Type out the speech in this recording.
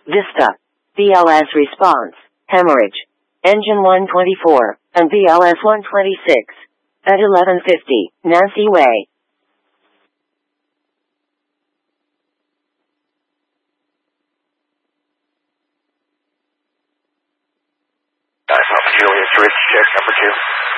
Vista. BLS response. Hemorrhage. Engine 124 and BLS 126. At 11:50, Nancy Way. Julius, Ridge, check number 2.